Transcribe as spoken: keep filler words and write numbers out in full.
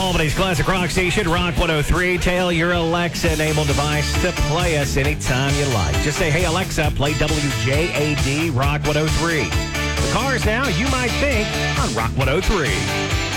Albany's classic rock station, Rock one oh three. Tell your Alexa-enabled device to play us anytime you like. Just say, hey, Alexa, play W J A D Rock one oh three. The cars now, you might think, on Rock one oh three.